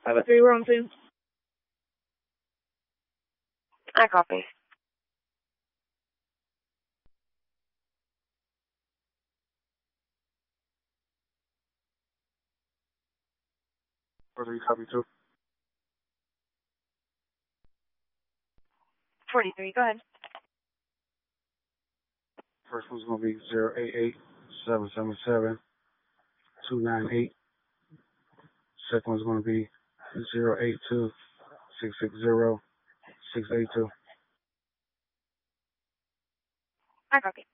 503, we're on 2. I copy. Whether you copy too. 43, go ahead. First one's going to be 088-777-298. Second one's going to be 082-660-682. I copy.